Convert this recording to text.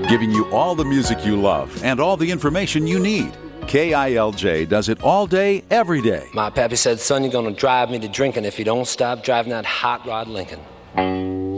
giving you all the music you love and all the information you need. KILJ does it all day, every day. My pappy said, son, you're gonna drive me to drinking if you don't stop driving that hot rod Lincoln.